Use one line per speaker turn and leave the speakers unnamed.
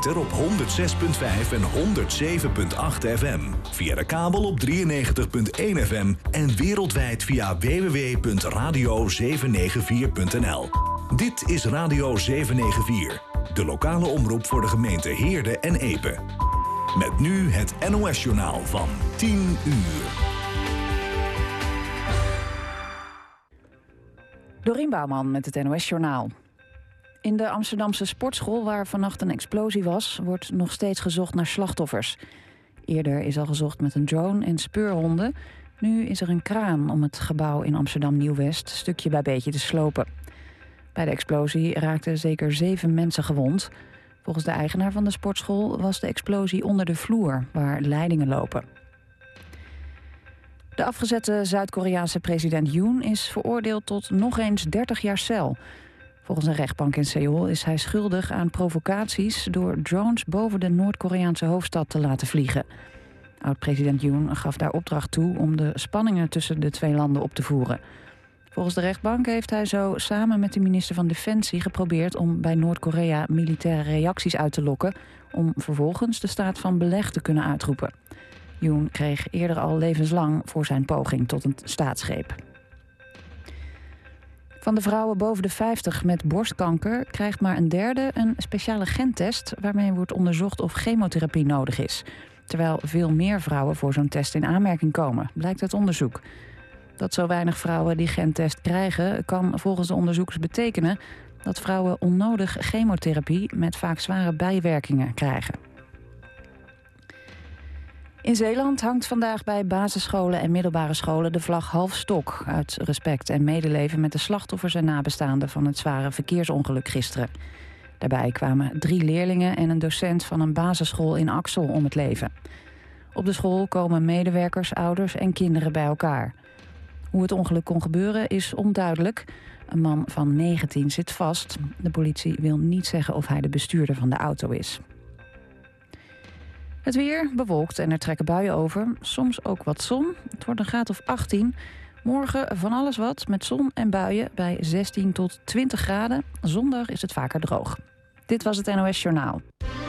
ether op 106.5 en 107.8 FM. Via de kabel op 93.1 FM en wereldwijd via www.radio794.nl. Dit is Radio 794, de lokale omroep voor de gemeente Heerde en Epe. Met nu het NOS-journaal van 10 uur.
Dorien Bouwman met het NOS-journaal. In de Amsterdamse sportschool waar vannacht een explosie was, wordt nog steeds gezocht naar slachtoffers. Eerder is al gezocht met een drone en speurhonden. Nu is er een kraan om het gebouw in Amsterdam-Nieuw-West stukje bij beetje te slopen. Bij de explosie raakten zeker 7 mensen gewond. Volgens de eigenaar van de sportschool was de explosie onder de vloer, waar leidingen lopen. De afgezette Zuid-Koreaanse president Yoon is veroordeeld tot nog eens 30 jaar cel. Volgens een rechtbank in Seoul is hij schuldig aan provocaties door drones boven de Noord-Koreaanse hoofdstad te laten vliegen. Oud-president Yoon gaf daar opdracht toe om de spanningen tussen de twee landen op te voeren. Volgens de rechtbank heeft hij zo samen met de minister van Defensie geprobeerd om bij Noord-Korea militaire reacties uit te lokken, om vervolgens de staat van beleg te kunnen uitroepen. Yoon kreeg eerder al levenslang voor zijn poging tot een staatsgreep. Van de vrouwen boven de 50 met borstkanker krijgt maar een derde een speciale gentest waarmee wordt onderzocht of chemotherapie nodig is. Terwijl veel meer vrouwen voor zo'n test in aanmerking komen, blijkt uit onderzoek. Dat zo weinig vrouwen die gentest krijgen kan volgens de onderzoekers betekenen dat vrouwen onnodig chemotherapie met vaak zware bijwerkingen krijgen. In Zeeland hangt vandaag bij basisscholen en middelbare scholen de vlag half stok, uit respect en medeleven met de slachtoffers en nabestaanden van het zware verkeersongeluk gisteren. Daarbij kwamen 3 leerlingen en een docent van een basisschool in Axel om het leven. Op de school komen medewerkers, ouders en kinderen bij elkaar. Hoe het ongeluk kon gebeuren is onduidelijk. Een man van 19 zit vast. De politie wil niet zeggen of hij de bestuurder van de auto is. Het weer bewolkt en er trekken buien over. Soms ook wat zon. Het wordt een graad of 18. Morgen van alles wat met zon en buien bij 16 tot 20 graden. Zondag is het vaker droog. Dit was het NOS Journaal.